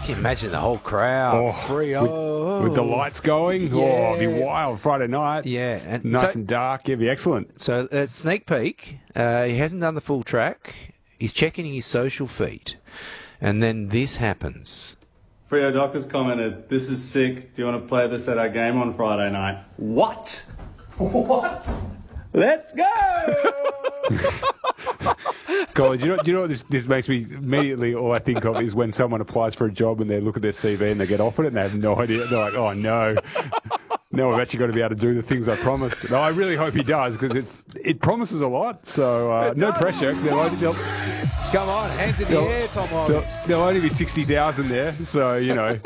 Can you imagine the whole crowd? With the lights going? Yeah. Oh, it'd be wild. Friday night. Yeah. And Nice and dark. It'd be excellent. So, sneak peek, he hasn't done the full track. He's checking his social feed. And then this happens. Freo Doc has commented, "This is sick. Do you want to play this at our game on Friday night?" What? What? Let's go! God, do you know what this makes me immediately, all I think of is when someone applies for a job and they look at their CV and they get offered it and they have no idea. They're like, oh no. No, I've actually got to be able to do the things I promised. No, I really hope he does because it promises a lot. So no pressure. Come on, hands in the air, Tom Holly. There'll only be 60,000 there. So, you know.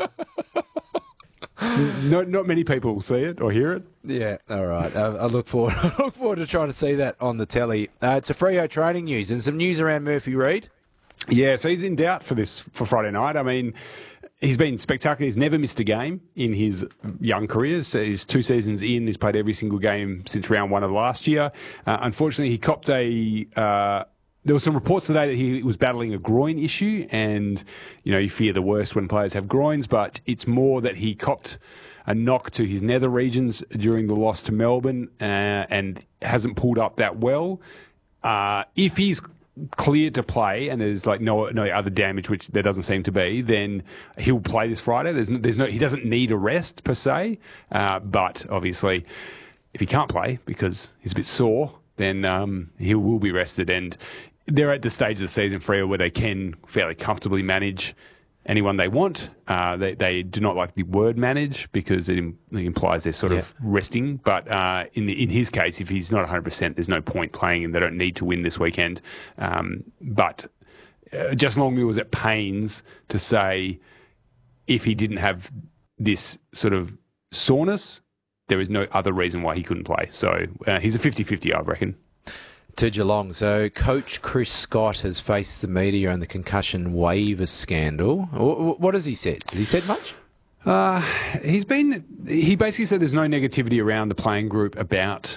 Not many people will see it or hear it. Yeah, all right. I look forward. I look forward to trying to see that on the telly. It's a Freo training news and some news around Murphy Reid. Yeah, so he's in doubt for Friday night. I mean, he's been spectacular. He's never missed a game in his young career. So he's 2 seasons in. He's played every single game since round 1 of last year. Unfortunately, he copped there were some reports today that he was battling a groin issue, and you fear the worst when players have groins, but it's more that he copped a knock to his nether regions during the loss to Melbourne and hasn't pulled up that well. If he's cleared to play and there's no other damage, which there doesn't seem to be, then he'll play this Friday. He doesn't need a rest per se, but obviously if he can't play because he's a bit sore, then he will be rested. And they're at the stage of the season, Freo, where they can fairly comfortably manage anyone they want. They do not like the word manage because it implies they're sort of resting. But in his case, if he's not 100%, there's no point playing and they don't need to win this weekend. But Justin Longmuir was at pains to say if he didn't have this sort of soreness, there is no other reason why he couldn't play. So he's a 50-50, I reckon. To Geelong. So Coach Chris Scott has faced the media on the concussion waiver scandal. What has he said? Has he said much? He basically said there's no negativity around the playing group about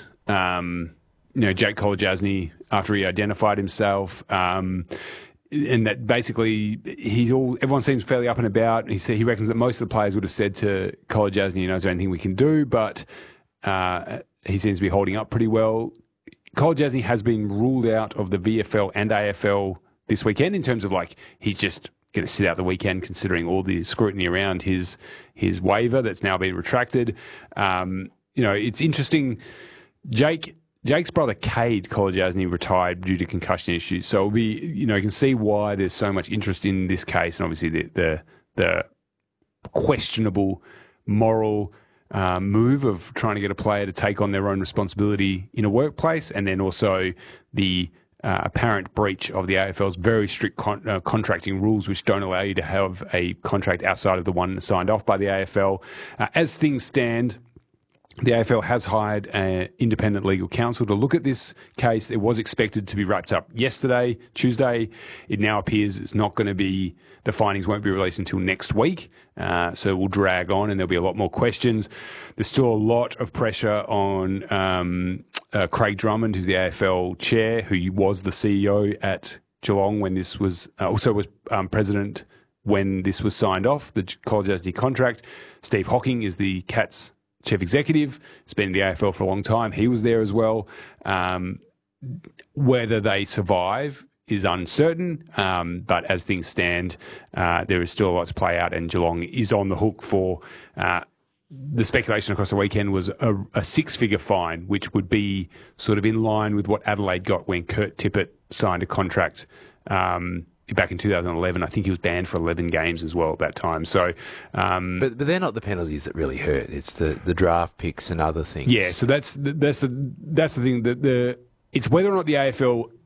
Jake Kolodjasny after he identified himself. And that basically everyone seems fairly up and about. He reckons that most of the players would have said to Kolodjasny, is there anything we can do? But he seems to be holding up pretty well. Kolodjasny has been ruled out of the VFL and AFL this weekend in terms of he's just going to sit out the weekend considering all the scrutiny around his waiver that's now been retracted. It's interesting. Jake's brother, Cade Kolodjasny, retired due to concussion issues. So it'll be, you can see why there's so much interest in this case, and obviously the questionable moral move of trying to get a player to take on their own responsibility in a workplace, and then also the apparent breach of the AFL's very strict contracting rules, which don't allow you to have a contract outside of the one signed off by the AFL. As things stand, the AFL has hired an independent legal counsel to look at this case. It was expected to be wrapped up yesterday, Tuesday. It now appears it's not going to be, the findings won't be released until next week. So it will drag on and there'll be a lot more questions. There's still a lot of pressure on Craig Drummond, who's the AFL chair, who was the CEO at Geelong when this was, also was president when this was signed off, the Kolodjasny contract. Steve Hocking is the Cats chief executive, has been in the AFL for a long time. He was there as well. Whether they survive is uncertain, but as things stand, there is still a lot to play out, and Geelong is on the hook for the speculation across the weekend was a six-figure fine, which would be sort of in line with what Adelaide got when Kurt Tippett signed a contract back in 2011. I think he was banned for 11 games as well at that time. So, but they're not the penalties that really hurt. It's the draft picks and other things. Yeah, so that's the thing. It's whether or not the AFL